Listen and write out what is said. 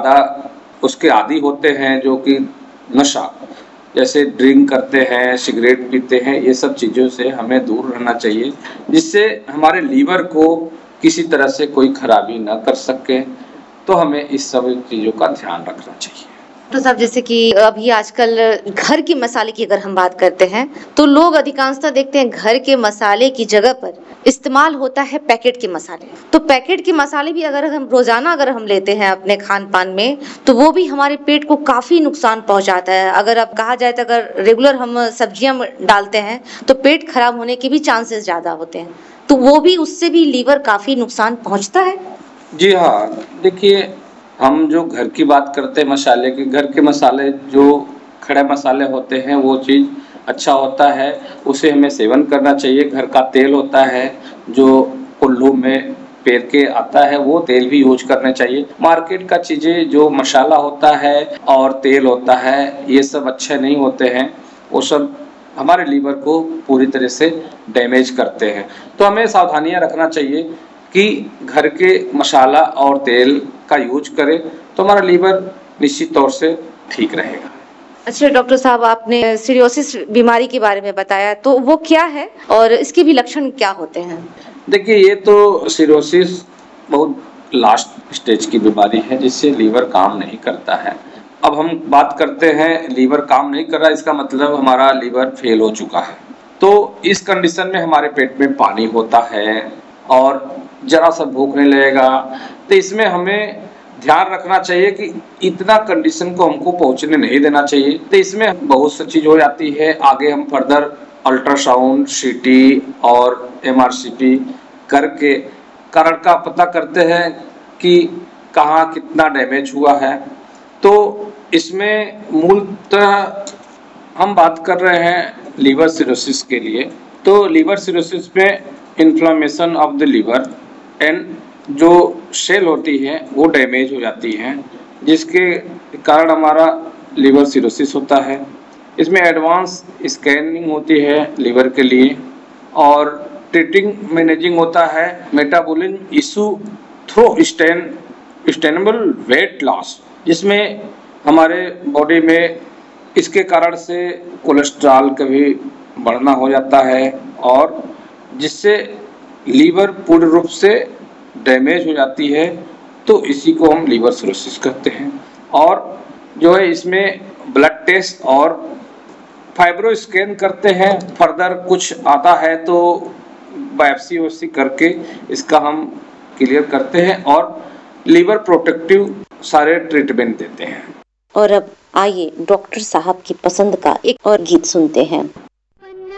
ज़्यादा उसके आदी होते हैं, जो कि नशा जैसे ड्रिंक करते हैं, सिगरेट पीते हैं, ये सब चीज़ों से हमें दूर रहना चाहिए, जिससे हमारे लीवर को किसी तरह से कोई खराबी ना कर सके। तो हमें इस सब चीज़ों का ध्यान रखना चाहिए। तो साहब, जैसे कि अभी आजकल घर के मसाले की अगर हम बात करते हैं, तो लोग अधिकांशतः देखते हैं घर के मसाले की जगह पर इस्तेमाल होता है पैकेट के मसाले। तो पैकेट के मसाले भी अगर हम रोजाना हम लेते हैं अपने खान पान में, तो वो भी हमारे पेट को काफी नुकसान पहुंचाता है। अगर अब कहा जाए तो अगर रेगुलर हम सब्जियां डालते हैं तो पेट खराब होने के भी चांसेस ज्यादा होते हैं, तो वो भी उससे भी लीवर काफी नुकसान पहुंचता है। जी हाँ, देखिए, हम जो घर की बात करते हैं मसाले की, घर के मसाले जो खड़े मसाले होते हैं वो चीज़ अच्छा होता है, उसे हमें सेवन करना चाहिए। घर का तेल होता है जो कुल्लू में पेर के आता है, वो तेल भी यूज करने चाहिए। मार्केट का चीज़ें जो मसाला होता है और तेल होता है, ये सब अच्छे नहीं होते हैं, वो सब हमारे लीवर को पूरी तरह से डैमेज करते हैं। तो हमें सावधानियां रखना चाहिए कि घर के मसाला और तेल का यूज करें, तो हमारा लीवर निश्चित तौर से ठीक रहेगा। अच्छा डॉक्टर साहब, आपने सिरोसिस बीमारी के बारे में बताया, तो वो क्या है और इसके भी लक्षण क्या होते हैं? देखिए, ये तो सिरोसिस बहुत लास्ट स्टेज की बीमारी है जिससे लीवर काम नहीं करता है। अब हम बात करते हैं लीवर काम नहीं कर रहा, इसका मतलब हमारा लीवर फेल हो चुका है। तो इस कंडीशन में हमारे पेट में पानी होता है और जरा सा भूख नहीं लगेगा। तो इसमें हमें ध्यान रखना चाहिए कि इतना कंडीशन को हमको पहुंचने नहीं देना चाहिए। तो इसमें बहुत सी चीज़ हो जाती है। आगे हम फर्दर अल्ट्रासाउंड, सीटी और एमआरसीपी करके कारण का पता करते हैं कि कहाँ कितना डैमेज हुआ है। तो इसमें मूलतः हम बात कर रहे हैं लीवर सिरोसिस के लिए। तो लीवर सिरोसिस में inflammation of the liver and जो सेल होती हैं वो डैमेज हो जाती हैं, जिसके कारण हमारा लीवर सिरोसिस होता है। इसमें एडवांस स्कैनिंग होती है लीवर के लिए और ट्रीटिंग मैनेजिंग होता है metabolism issue through sustainable weight loss, जिसमें हमारे बॉडी में इसके कारण से कोलेस्ट्रॉल का भी बढ़ना हो जाता है और जिससे लीवर पूर्ण रूप से डैमेज हो जाती है। तो इसी को हम लीवर सिरोसिस कहते हैं। और जो है इसमें ब्लड टेस्ट और फाइब्रो स्कैन करते हैं। फर्दर कुछ आता है तो बायोप्सी वोप्सी करके इसका हम क्लियर करते हैं और लीवर प्रोटेक्टिव सारे ट्रीटमेंट देते हैं। और अब आइए डॉक्टर साहब की पसंद का एक और गीत सुनते हैं।